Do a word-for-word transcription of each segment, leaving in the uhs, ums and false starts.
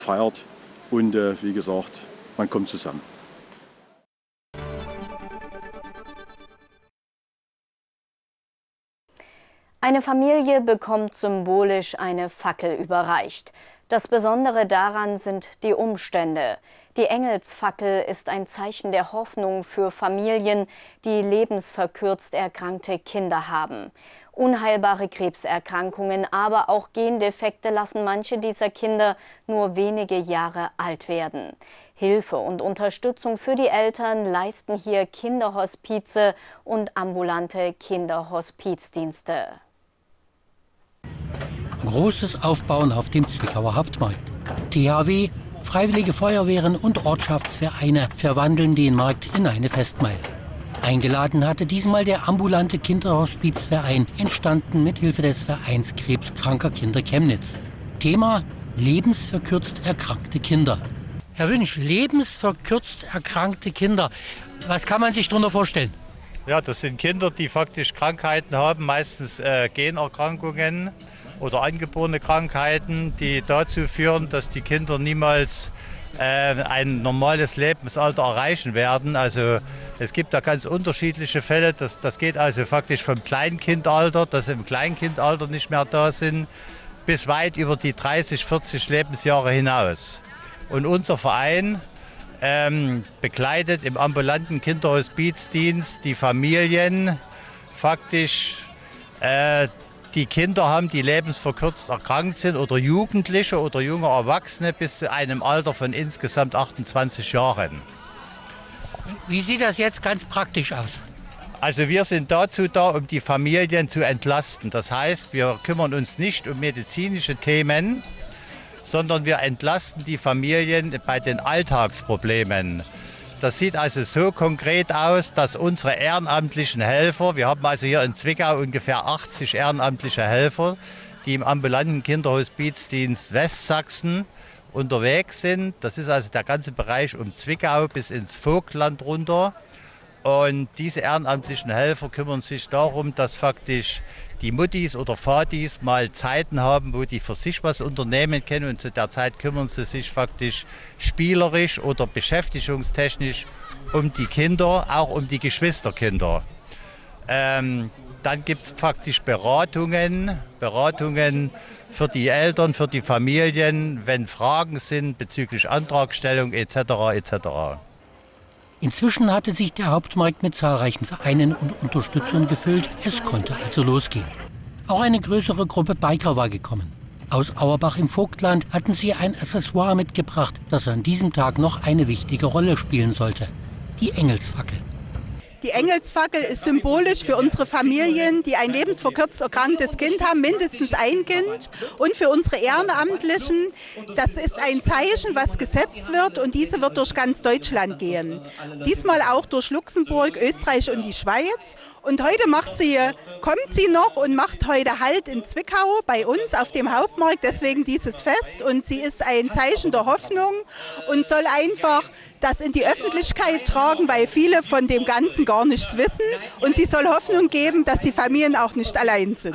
feiert und äh, wie gesagt, man kommt zusammen. Eine Familie bekommt symbolisch eine Fackel überreicht. Das Besondere daran sind die Umstände. Die Engelsfackel ist ein Zeichen der Hoffnung für Familien, die lebensverkürzt erkrankte Kinder haben. Unheilbare Krebserkrankungen, aber auch Gendefekte lassen manche dieser Kinder nur wenige Jahre alt werden. Hilfe und Unterstützung für die Eltern leisten hier Kinderhospize und ambulante Kinderhospizdienste. Großes Aufbauen auf dem Zwickauer Hauptmarkt. T H W, Freiwillige Feuerwehren und Ortschaftsvereine verwandeln den Markt in eine Festmeile. Eingeladen hatte diesmal der ambulante Kinderhospizverein, entstanden mit Hilfe des Vereins krebskranker Kinder Chemnitz. Thema: lebensverkürzt erkrankte Kinder. Herr Wünsch, lebensverkürzt erkrankte Kinder, was kann man sich darunter vorstellen? Ja, das sind Kinder, die faktisch Krankheiten haben, meistens äh, Generkrankungen oder angeborene Krankheiten, die dazu führen, dass die Kinder niemals äh, ein normales Lebensalter erreichen werden. Also es gibt da ganz unterschiedliche Fälle. Das, das geht also faktisch vom Kleinkindalter, dass sie im Kleinkindalter nicht mehr da sind, bis weit über die dreißig, vierzig Lebensjahre hinaus. Und unser Verein ähm, begleitet im ambulanten Kinderhospizdienst die Familien faktisch, äh, die Kinder haben, die lebensverkürzt erkrankt sind, oder Jugendliche oder junge Erwachsene bis zu einem Alter von insgesamt achtundzwanzig Jahren. Wie sieht das jetzt ganz praktisch aus? Also wir sind dazu da, um die Familien zu entlasten. Das heißt, wir kümmern uns nicht um medizinische Themen, sondern wir entlasten die Familien bei den Alltagsproblemen. Das sieht also so konkret aus, dass unsere ehrenamtlichen Helfer, wir haben also hier in Zwickau ungefähr achtzig ehrenamtliche Helfer, die im ambulanten Kinderhospizdienst Westsachsen unterwegs sind. Das ist also der ganze Bereich um Zwickau bis ins Vogtland runter. Und diese ehrenamtlichen Helfer kümmern sich darum, dass faktisch die Muttis oder Vatis mal Zeiten haben, wo die für sich was unternehmen können. Und zu der Zeit kümmern sie sich faktisch spielerisch oder beschäftigungstechnisch um die Kinder, auch um die Geschwisterkinder. Ähm, dann gibt es faktisch Beratungen, Beratungen für die Eltern, für die Familien, wenn Fragen sind bezüglich Antragstellung et cetera et cetera. Inzwischen hatte sich der Hauptmarkt mit zahlreichen Vereinen und Unterstützern gefüllt. Es konnte also losgehen. Auch eine größere Gruppe Biker war gekommen. Aus Auerbach im Vogtland hatten sie ein Accessoire mitgebracht, das an diesem Tag noch eine wichtige Rolle spielen sollte: die Engelsfackel. Die Engelsfackel ist symbolisch für unsere Familien, die ein lebensverkürzt erkranktes Kind haben, mindestens ein Kind, und für unsere Ehrenamtlichen. Das ist ein Zeichen, was gesetzt wird, und diese wird durch ganz Deutschland gehen. Diesmal auch durch Luxemburg, Österreich und die Schweiz. Und heute macht sie, kommt sie noch und macht heute Halt in Zwickau bei uns auf dem Hauptmarkt, deswegen dieses Fest. Und sie ist ein Zeichen der Hoffnung und soll einfach das in die Öffentlichkeit tragen, weil viele von dem Ganzen gar nichts wissen. Und sie soll Hoffnung geben, dass die Familien auch nicht allein sind.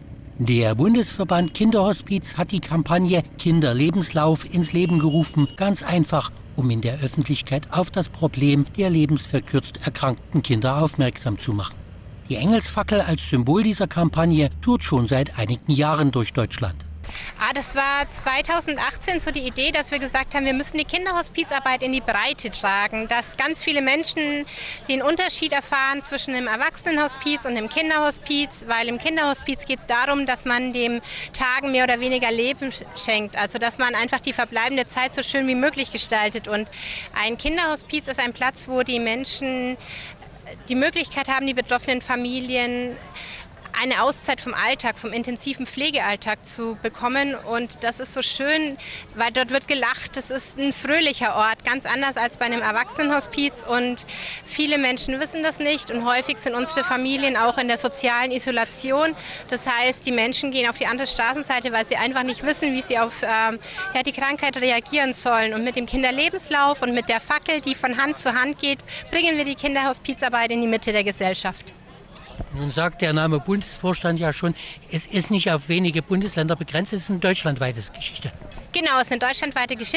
Der Bundesverband Kinderhospiz hat die Kampagne Kinderlebenslauf ins Leben gerufen. Ganz einfach, um in der Öffentlichkeit auf das Problem der lebensverkürzt erkrankten Kinder aufmerksam zu machen. Die Engelsfackel als Symbol dieser Kampagne tourt schon seit einigen Jahren durch Deutschland. Ah, das war zweitausendachtzehn so die Idee, dass wir gesagt haben, wir müssen die Kinderhospizarbeit in die Breite tragen, dass ganz viele Menschen den Unterschied erfahren zwischen dem Erwachsenenhospiz und dem Kinderhospiz, weil im Kinderhospiz geht es darum, dass man dem Tagen mehr oder weniger Leben schenkt, also dass man einfach die verbleibende Zeit so schön wie möglich gestaltet. Und ein Kinderhospiz ist ein Platz, wo die Menschen die Möglichkeit haben, die betroffenen Familien eine Auszeit vom Alltag, vom intensiven Pflegealltag zu bekommen. Und das ist so schön, weil dort wird gelacht. Das ist ein fröhlicher Ort, ganz anders als bei einem Erwachsenenhospiz. Und viele Menschen wissen das nicht. Und häufig sind unsere Familien auch in der sozialen Isolation. Das heißt, die Menschen gehen auf die andere Straßenseite, weil sie einfach nicht wissen, wie sie auf ähm, ja, die Krankheit reagieren sollen. Und mit dem Kinderlebenslauf und mit der Fackel, die von Hand zu Hand geht, bringen wir die Kinderhospizarbeit in die Mitte der Gesellschaft. Nun sagt der Name Bundesvorstand ja schon, es ist nicht auf wenige Bundesländer begrenzt, es ist eine deutschlandweite Geschichte. Genau, es ist eine deutschlandweite Geschichte.